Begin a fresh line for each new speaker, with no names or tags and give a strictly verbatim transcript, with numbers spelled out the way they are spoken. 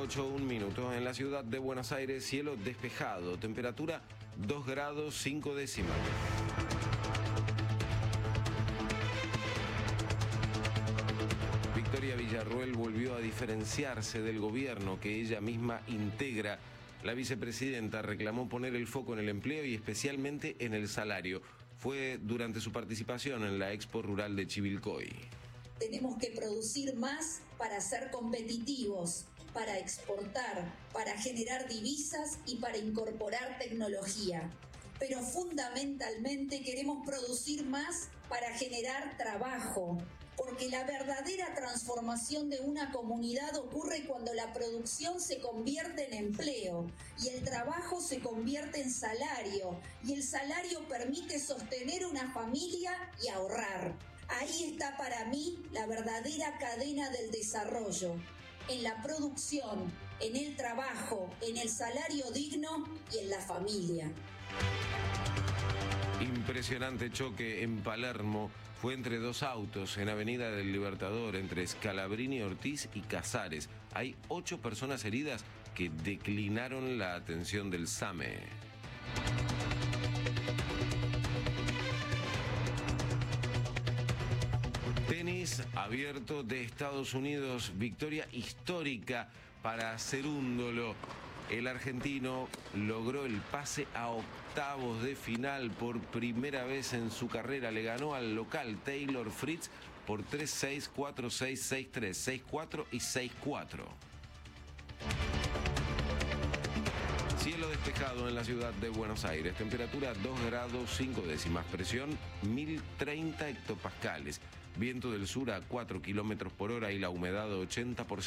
ocho, un minuto. En la ciudad de Buenos Aires, cielo despejado, temperatura dos grados cinco décimas. Victoria Villarruel volvió a diferenciarse del gobierno que ella misma integra. La vicepresidenta reclamó poner el foco en el empleo y especialmente en el salario. Fue durante su participación en la Expo Rural de Chivilcoy.
Tenemos que producir más para ser competitivos, para exportar, para generar divisas y para incorporar tecnología. Pero fundamentalmente queremos producir más para generar trabajo, porque la verdadera transformación de una comunidad ocurre cuando la producción se convierte en empleo y el trabajo se convierte en salario, y el salario permite sostener una familia y ahorrar. Ahí está para mí la verdadera cadena del desarrollo, en la producción, en el trabajo, en el salario digno y en la familia.
Impresionante choque en Palermo. Fue entre dos autos en Avenida del Libertador, entre Scalabrini, Ortiz y Casares. Hay ocho personas heridas que declinaron la atención del SAME. Tenis abierto de Estados Unidos, victoria histórica para Cerúndolo. El argentino logró el pase a octavos de final por primera vez en su carrera. Le ganó al local Taylor Fritz por tres seis, cuatro seis, seis tres, seis cuatro y seis cuatro. Cielo despejado en la ciudad de Buenos Aires. Temperatura dos grados cinco décimas. Presión mil treinta hectopascales. Viento del sur a cuatro kilómetros por hora y la humedad ochenta por ciento.